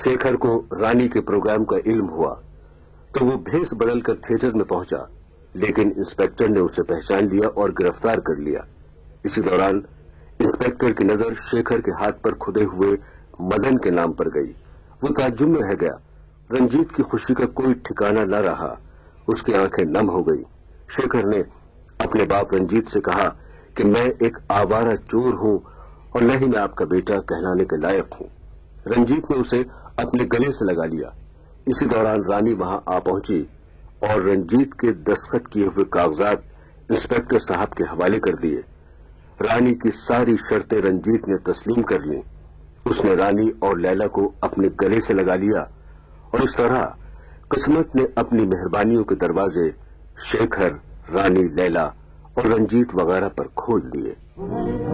शेखर को रानी के प्रोग्राम का इल्म हुआ तो वो भेष बदलकर थिएटर में पहुंचा, लेकिन इंस्पेक्टर ने उसे पहचान लिया और गिरफ्तार कर लिया। इसी दौरान इंस्पेक्टर की नजर शेखर के हाथ पर खुदे हुए मदन के नाम पर गई। वो ताज्जुब में रह गया। रंजीत की खुशी का कोई ठिकाना न रहा। उसकी आंखें नम हो गई। शेखर ने अपने बाप रंजीत से कहा कि मैं एक आवारा चोर हूं और न ही मैं आपका बेटा कहलाने के लायक हूं। रंजीत ने उसे अपने गले से लगा लिया। इसी दौरान रानी वहां आ पहुंची और रंजीत के दस्तखत किए हुए कागजात इंस्पेक्टर साहब के हवाले कर दिए। रानी की सारी शर्तें रंजीत ने तस्लीम कर लीं। उसने रानी और लैला को अपने गले से लगा लिया और इस तरह किस्मत ने अपनी मेहरबानियों के दरवाजे शेखर, रानी, लैला और रंजीत वगैरह पर खोल दिए।